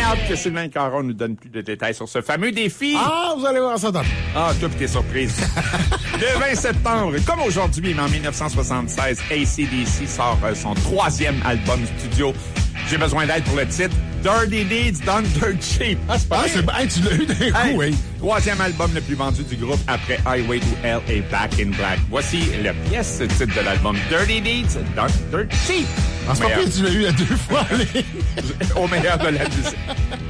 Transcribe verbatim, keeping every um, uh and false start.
hâte que Sylvain Caron nous donne plus de détails sur ce fameux défi. Ah, vous allez voir ça dans... Ah, toi pis tes surprises. Le vingt septembre, comme aujourd'hui, mais en dix-neuf cent soixante-seize, A C D C sort euh, son troisième album studio. J'ai besoin d'aide pour le titre. Dirty Deeds Done Dirt Cheap. Ah, c'est pas ah, c'est... Hey, tu l'as eu d'un coup, hey, oui. Troisième album le plus vendu du groupe après Highway to Hell et Back in Black. Voici la pièce titre de l'album Dirty Deeds Done Dirt Cheap. Ah, c'est pas pire, tu l'as eu à deux fois. Au meilleur de la musique.